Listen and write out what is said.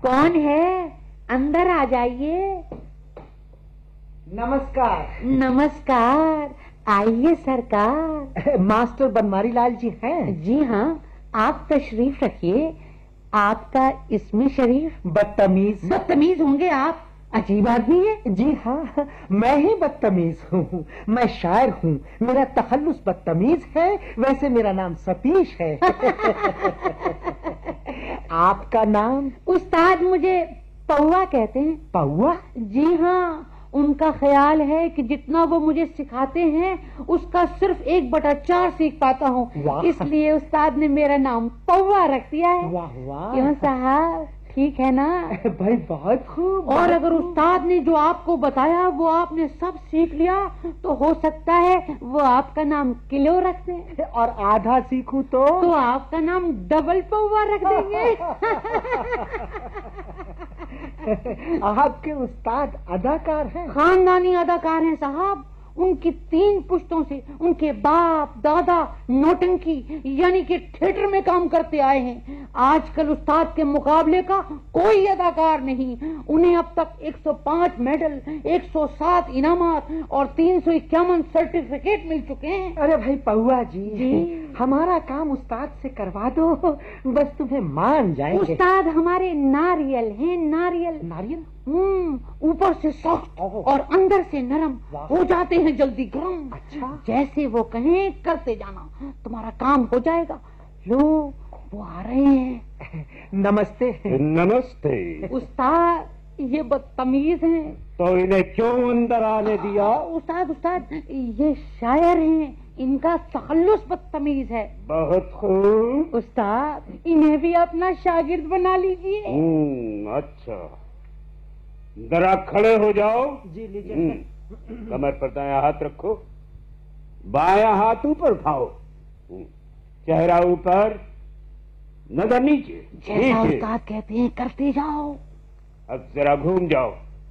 کون ہے؟ اندر آ جائیے. نمسکار. نمسکار. آئیے سرکار. ماسٹر بنواری لال جی ہیں؟ جی ہاں، آپ تشریف رکھیے. آپ کا اسم شریف؟ بدتمیز. بدتمیز ہوں گے آپ؟ عجیب آدمی ہے. جی ہاں، میں ہی بدتمیز ہوں. میں شاعر ہوں، میرا تخلص بدتمیز ہے. ویسے میرا نام سپیش ہے. آپ کا نام؟ استاد مجھے پوا کہتے ہیں. پوا؟ جی ہاں، ان کا خیال ہے کہ جتنا وہ مجھے سکھاتے ہیں اس کا صرف 1/4 سیکھ پاتا ہوں. اس لیے استاد نے میرا نام پوا رکھ دیا ہے. واہ واہ. کیوں صاحب، ٹھیک ہے نا؟ بھائی بہت خوب. اور اگر استاد نے جو آپ کو بتایا وہ آپ نے سب سیکھ لیا تو ہو سکتا ہے وہ آپ کا نام کلو رکھ دیں. اور آدھا سیکھوں تو آپ کا نام ڈبل پوا رکھ دیں گے. آپ کے استاد اداکار ہیں؟ خاندانی اداکار ہیں صاحب. ان کی 3 پشتوں سے ان کے باپ دادا نوٹنکی یعنی کہ تھیٹر میں کام کرتے آئے ہیں. آج کل استاد کے مقابلے کا کوئی اداکار نہیں. انہیں اب تک 105 میڈل، 107 انعامات اور 351 سرٹیفکیٹ مل چکے ہیں. ارے بھائی پوا جی، ہمارا کام استاد سے کروا دو، بس تمہیں مان جائیں گے. استاد ہمارے ناریل ہیں. ناریل. ناریل؟ اوپر سے سخت اور اندر سے نرم، ہو جاتے ہیں جلدی گرم. اچھا. جیسے وہ کہیں کرتے جانا، تمہارا کام ہو جائے گا. لو وہ آ رہے ہیں. نمستے. نمستے. استاد یہ بدتمیز ہیں. تو انہیں کیوں اندر آنے دیا؟ استاد یہ شاعر ہیں، ان کا تخلص بدتمیز ہے. بہت خوب. استاد انہیں بھی اپنا شاگرد بنا لیجیے. اچھا، ذرا کھڑے ہو جاؤ. جی لیجیے. کمر پر دایاں ہاتھ رکھو، بایاں ہاتھ اوپر اٹھاؤ، چہرہ اوپر، نظر نیچے. جیسا استاد کہتے ہیں کرتے جاؤ. اب ذرا گھوم جاؤ.